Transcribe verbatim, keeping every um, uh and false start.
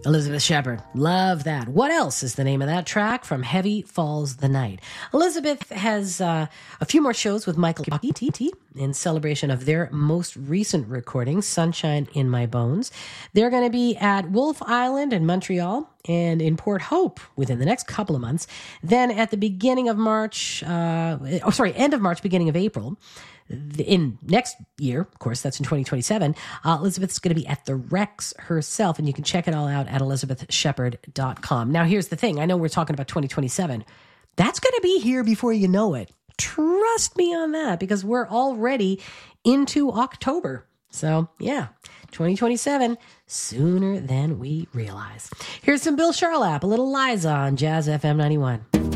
Elizabeth Shepard. Love that. What else is the name of that track from Heavy Falls the Night? Elizabeth has uh, a few more shows with Michael T T in celebration of their most recent recording, Sunshine in My Bones. They're going to be at Wolfe Island in Montreal and in Port Hope within the next couple of months. Then at the beginning of March, uh, oh, sorry, end of March, beginning of April, in next year, of course, that's in twenty twenty-seven, uh, Elizabeth's going to be at the Rex herself, and you can check it all out at elizabeth shepard dot com. Now, here's the thing. I know we're talking about twenty twenty-seven. That's going to be here before you know it. Trust me on that, because we're already into October. So, yeah, twenty twenty-seven, sooner than we realize. Here's some Bill Charlap, a little Liza on Jazz F M ninety-one.